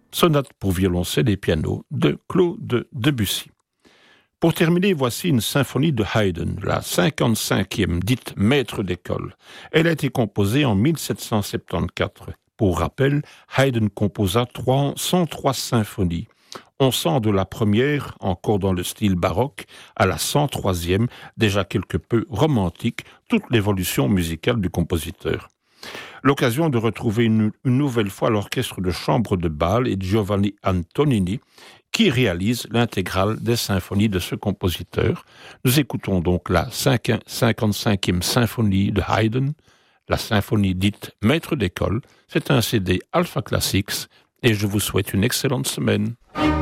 sonate pour violoncelle et piano de Claude Debussy. Pour terminer, voici une symphonie de Haydn, la 55e, dite maître d'école. Elle a été composée en 1774. Pour rappel, Haydn composa 103 symphonies. On sent de la première, encore dans le style baroque, à la 103e, déjà quelque peu romantique, toute l'évolution musicale du compositeur. L'occasion de retrouver une nouvelle fois l'orchestre de chambre de Bâle et Giovanni Antonini, qui réalise l'intégrale des symphonies de ce compositeur. Nous écoutons donc la 55e symphonie de Haydn, la symphonie dite Maître d'école. C'est un CD Alpha Classics et je vous souhaite une excellente semaine.